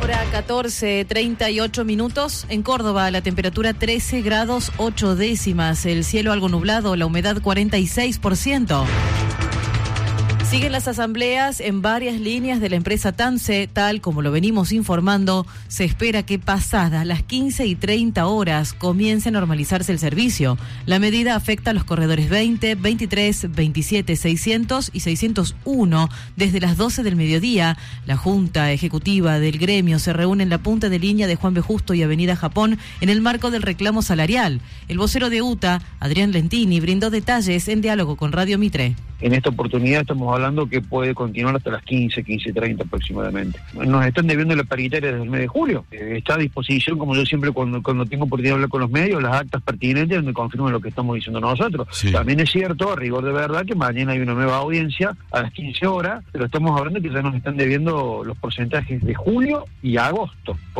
Hora 14:38 minutos. En Córdoba la temperatura 13 grados 8 décimas. El cielo algo nublado, la humedad 46%. Siguen las asambleas en varias líneas de la empresa TANSE, tal como lo venimos informando. Se espera que pasadas las 15:30 comience a normalizarse el servicio. La medida afecta a los corredores 20, 23, 27, 600 y 601 desde las 12 del mediodía. La Junta Ejecutiva del gremio se reúne en la punta de línea de Juan B. Justo y Avenida Japón en el marco del reclamo salarial. El vocero de UTA, Adrián Lentini, brindó detalles en diálogo con Radio Mitre. En esta oportunidad estamos hablando que puede continuar hasta las 15:30 aproximadamente. Nos están debiendo la paritaria desde el mes de julio. Está a disposición, como yo siempre cuando tengo oportunidad de hablar con los medios, las actas pertinentes donde confirman lo que estamos diciendo nosotros. Sí. También es cierto, a rigor de verdad, que mañana hay una nueva audiencia a las 15 horas, pero estamos hablando que ya nos están debiendo los porcentajes de julio y agosto.